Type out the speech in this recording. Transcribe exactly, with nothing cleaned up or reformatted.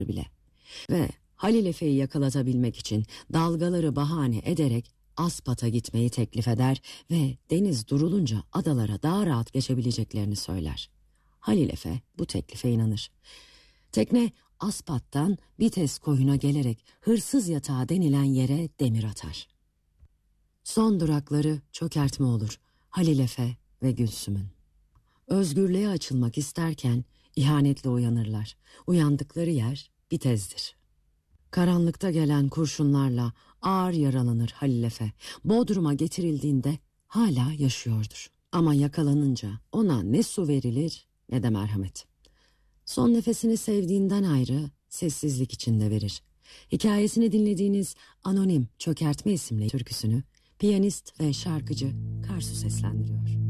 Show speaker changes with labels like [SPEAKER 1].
[SPEAKER 1] bile. Ve Halil Efe'yi yakalatabilmek için dalgaları bahane ederek Aspat'a gitmeyi teklif eder ve deniz durulunca adalara daha rahat geçebileceklerini söyler. Halil Efe bu teklife inanır. Tekne Aspat'tan Bites koyuna gelerek hırsız yatağı denilen yere demir atar. Son durakları çökertme olur Halil Efe ve Gülsüm'ün. Özgürlüğe açılmak isterken ihanetle uyanırlar. Uyandıkları yer Bitez'dir. Karanlıkta gelen kurşunlarla ağır yaralanır Halil Efe. Bodrum'a getirildiğinde hala yaşıyordur. Ama yakalanınca ona ne su verilir ne de merhamet. Son nefesini sevdiğinden ayrı sessizlik içinde verir. Hikayesini dinlediğiniz Anonim Çökertme isimli türküsünü piyanist ve şarkıcı Karsu seslendiriyor.